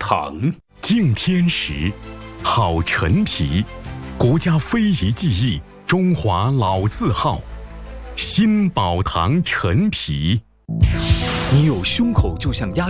疼。 敬天时，好陈皮，国家非遗技艺，中华老字号，新宝堂陈皮。 你有胸口就像压